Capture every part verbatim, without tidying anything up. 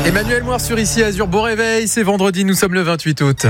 Emmanuel Moir sur Ici Azur, bon réveil, c'est vendredi, nous sommes le vingt-huit août.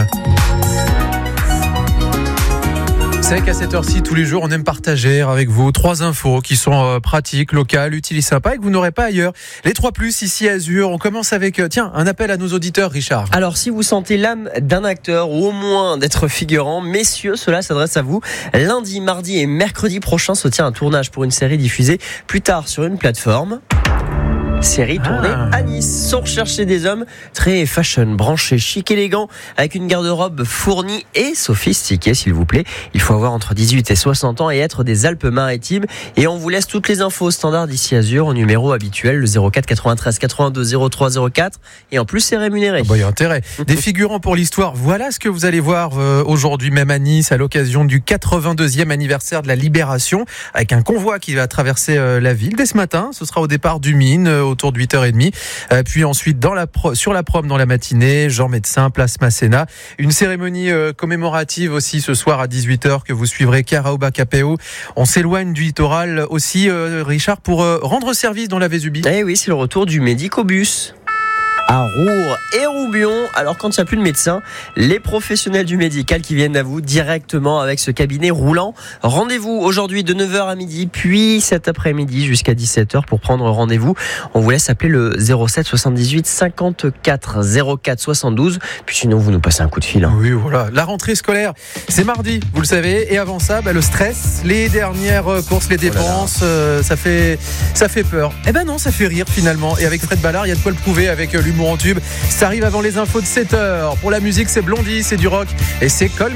Vous savez qu'à cette heure-ci, tous les jours, on aime partager avec vous trois infos qui sont euh, pratiques, locales, utiles et sympas et que vous n'aurez pas ailleurs. Les trois plus, Ici Azur, on commence avec, euh, tiens, un appel à nos auditeurs, Richard. Alors, si vous sentez l'âme d'un acteur ou au moins d'être figurant, messieurs, cela s'adresse à vous. Lundi, mardi et mercredi prochain se tient un tournage pour une série diffusée plus tard sur une plateforme. Série tournée ah. à Nice. Sont recherchés des hommes très fashion, branchés, chic, élégants, avec une garde-robe fournie et sophistiquée, s'il vous plaît. Il faut avoir entre dix-huit et soixante ans et être des Alpes-Maritimes. Et on vous laisse toutes les infos standard d'Ici Azur au numéro habituel, le zéro quatre quatre-vingt-treize quatre-vingt-deux zéro trois zéro quatre. Et en plus, c'est rémunéré. Oh bah, il y a intérêt. Des figurants pour l'histoire. Voilà ce que vous allez voir euh, aujourd'hui, même à Nice, à l'occasion du quatre-vingt-deuxième anniversaire de la Libération, avec un convoi qui va traverser euh, la ville dès ce matin. Ce sera au départ du Mine, euh, autour de huit heures trente. Euh, puis ensuite, dans la pro- sur la prom dans la matinée, Jean Médecin, place Masséna. Une cérémonie euh, commémorative aussi ce soir à dix-huit heures que vous suivrez Karaoba Capéo. On s'éloigne du littoral aussi, euh, Richard, pour euh, rendre service dans la Vésubie. Eh oui, c'est le retour du Médicobus à Roure et Roubion. Alors quand il n'y a plus de médecins, les professionnels du médical qui viennent à vous directement avec ce cabinet roulant. Rendez-vous aujourd'hui de neuf heures à midi, puis cet après-midi jusqu'à dix-sept heures pour prendre rendez-vous. On vous laisse appeler le zéro sept soixante-dix-huit cinquante-quatre zéro quatre soixante-douze. Puis sinon, vous nous passez un coup de fil. Hein. Oui, voilà. La rentrée scolaire, c'est mardi, vous le savez. Et avant ça, bah, le stress, les dernières courses, les dépenses, oh là là. Euh, ça fait, ça fait peur. Eh ben non, ça fait rire finalement. Et avec Fred Ballard, il y a de quoi le prouver avec l'humour en tube. Ça arrive avant les infos de sept heures. Pour la musique, c'est Blondie, c'est du rock et c'est Col